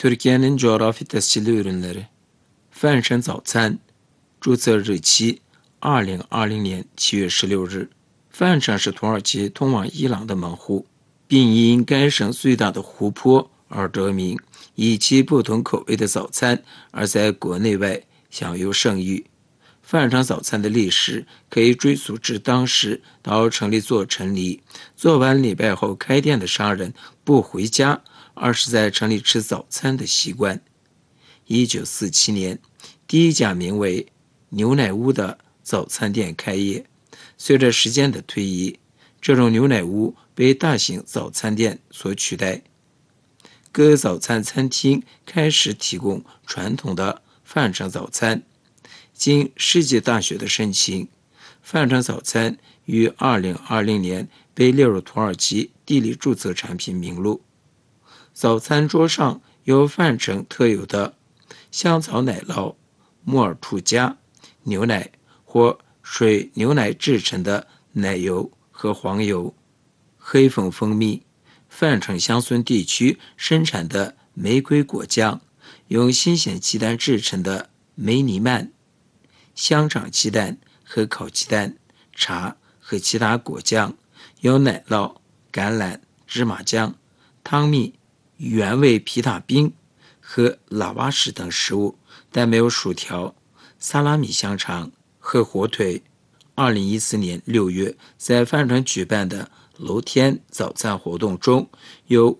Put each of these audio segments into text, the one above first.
Türkiye'nin coğrafi tescilli ürünleri. 范山早餐，注册日期2020年7月16日。范山是土耳其通往伊朗的门户，并因该省最大的湖泊而得名，以其不同口味的早餐而在国内外享有盛誉。范山早餐的历史可以追溯至当时到城里做陈礼，做完礼拜后开店的商人不回家，而是在城里吃早餐的习惯。1947年，第一家名为牛奶屋的早餐店开业。随着时间的推移，这种牛奶屋被大型早餐店所取代。各早餐餐厅开始提供传统的范山早餐。经世纪大学的申请，范山早餐于2020年被列入土耳其地理注册产品名录。早餐桌上有范城特有的香草奶酪、木耳兔夹、牛奶或水牛奶制成的奶油和黄油、黑蜂蜂蜜、范城乡村地区生产的玫瑰果酱、用新鲜鸡蛋制成的梅尼曼、香肠鸡蛋和烤鸡蛋、茶和其他果酱，有奶酪、橄榄、芝麻酱、汤蜜、原味皮塔冰和拉瓦什等食物，但没有薯条、萨拉米香肠和火腿。2014年6月，在范城举办的楼天早餐活动中，有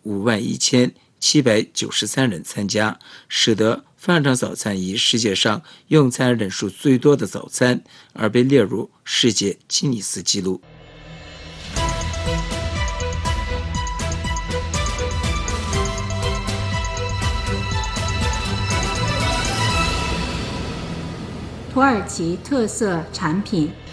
51793人参加，使得范城早餐以世界上用餐人数最多的早餐而被列入世界吉尼斯纪录。 土耳其特色产品。